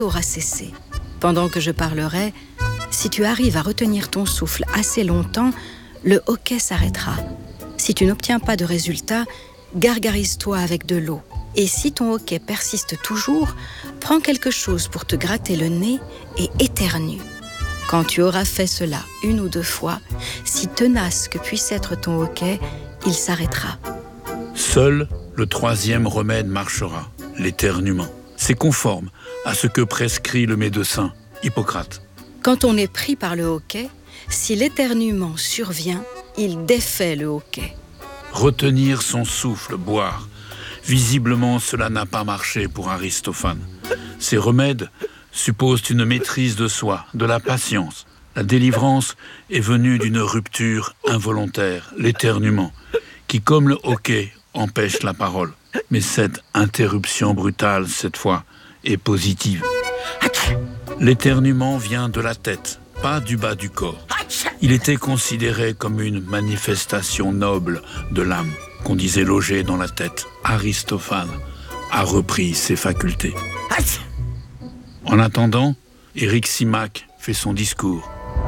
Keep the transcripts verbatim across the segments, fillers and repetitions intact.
aura cessé. Pendant que je parlerai, si tu arrives à retenir ton souffle assez longtemps, le hoquet s'arrêtera. Si tu n'obtiens pas de résultat, gargarise-toi avec de l'eau. Et si ton hoquet persiste toujours, prends quelque chose pour te gratter le nez et éternue. Quand tu auras fait cela une ou deux fois, si tenace que puisse être ton hoquet, il s'arrêtera. Seul le troisième remède marchera, l'éternuement. C'est conforme à ce que prescrit le médecin Hippocrate. Quand on est pris par le hoquet, si l'éternuement survient, il défait le hoquet. Retenir son souffle, boire. Visiblement, cela n'a pas marché pour Aristophane. Ces remèdes supposent une maîtrise de soi, de la patience. La délivrance est venue d'une rupture involontaire, l'éternuement, qui, comme le hoquet, empêche la parole. Mais cette interruption brutale, cette fois, est positive. L'éternuement vient de la tête, pas du bas du corps. Il était considéré comme une manifestation noble de l'âme qu'on disait loger dans la tête. Aristophane a repris ses facultés. En attendant, Éric Simac fait son discours.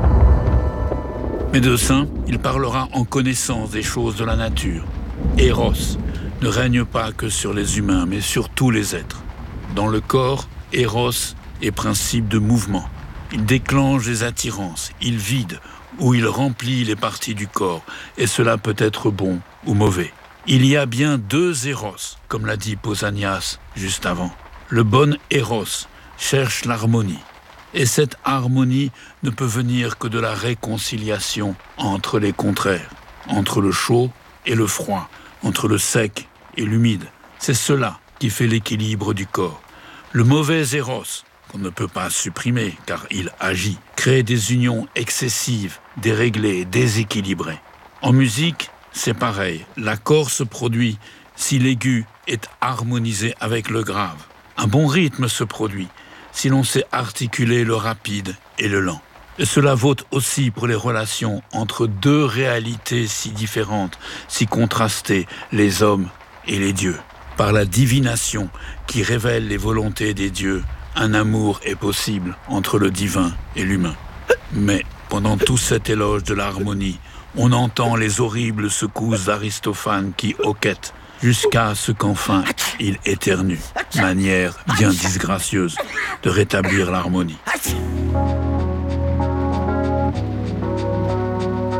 Médecin, il parlera en connaissance des choses de la nature. Eros ne règne pas que sur les humains, mais sur tous les êtres. Dans le corps, Eros est principe de mouvement. Il déclenche des attirances, il vide ou il remplit les parties du corps, et cela peut être bon ou mauvais. Il y a bien deux Eros, comme l'a dit Pausanias juste avant. Le bon Eros cherche l'harmonie, et cette harmonie ne peut venir que de la réconciliation entre les contraires, entre le chaud et le froid, entre le sec et l'humide. C'est cela qui fait l'équilibre du corps. Le mauvais Eros, qu'on ne peut pas supprimer car il agit, crée des unions excessives, déréglées, déséquilibrées. En musique, c'est pareil. L'accord se produit si l'aigu est harmonisé avec le grave. Un bon rythme se produit si l'on sait articuler le rapide et le lent. Et cela vaut aussi pour les relations entre deux réalités si différentes, si contrastées, les hommes et les dieux. Par la divination qui révèle les volontés des dieux, un amour est possible entre le divin et l'humain. Mais pendant tout cet éloge de l'harmonie, on entend les horribles secousses d'Aristophane qui hoquettent, jusqu'à ce qu'enfin il éternue, manière bien disgracieuse de rétablir l'harmonie.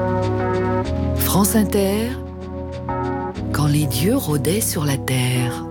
France Inter, quand les dieux rôdaient sur la terre.